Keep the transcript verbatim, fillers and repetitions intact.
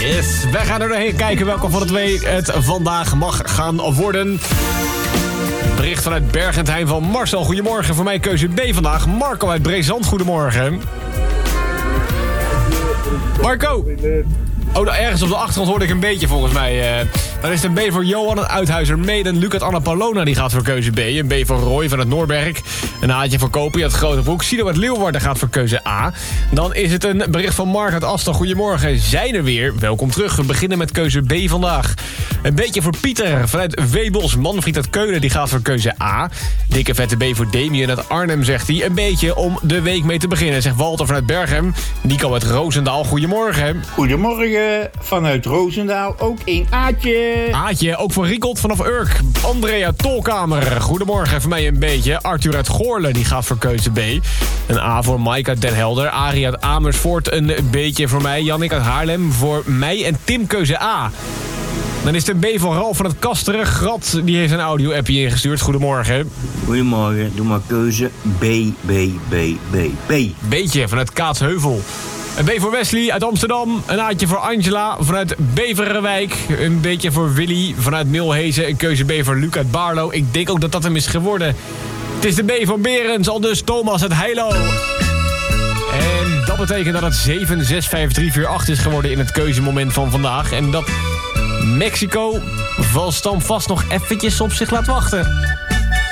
Yes, wij gaan er doorheen kijken welke van de twee het vandaag mag gaan worden. Bericht vanuit Bergentheim van Marcel. Goedemorgen, voor mij keuze B vandaag. Marco uit Brezand, goedemorgen. Marco! Oh, nou, ergens op de achtergrond hoorde ik een beetje volgens mij. Uh, dan is het een B voor Johan uit Uithuizer Meden. Luc uit Anna Paulona die gaat voor keuze B. Een B voor Roy van het Noorberg. Een A'tje voor Kopie uit Grotebroek. Sido uit Leeuwarden gaat voor keuze A. Dan is het een bericht van Mark uit Asten. Goedemorgen, zijn er weer. Welkom terug. We beginnen met keuze B vandaag. Een beetje voor Pieter vanuit Weebos. Manfried uit Keulen die gaat voor keuze A. Dikke vette B voor Damien uit Arnhem, zegt hij. Een beetje om de week mee te beginnen, zegt Walter vanuit Berghem. Nico uit Roosendaal, goedemorgen. Goedemorgen, vanuit Roosendaal ook een Aatje. Aatje, ook voor Riekold vanaf Urk. Andrea Tolkamer, goedemorgen, voor mij een beetje. Arthur uit Goorlen, die gaat voor keuze B. Een A voor Mike uit Den Helder. Arie uit Amersfoort, een beetje voor mij. Jannik uit Haarlem, voor mij. En Tim keuze A. Dan is het een B van Ralf van het Kasteren. Grat, die heeft een audio-appje ingestuurd. Goedemorgen. Goedemorgen, doe maar keuze B, B, B, B, B. Beetje vanuit Kaatsheuvel. Een B voor Wesley uit Amsterdam. Een A'tje voor Angela vanuit Beverwijk. Een beetje voor Willy vanuit Milhezen. Een keuze B voor Luc uit Baarlo. Ik denk ook dat dat hem is geworden. Het is de B van Berens, al dus Thomas uit Heilo. En dat betekent dat het zeven zes vijf drie vier acht is geworden in het keuzemoment van vandaag. En dat Mexico van stand vast nog eventjes op zich laat wachten.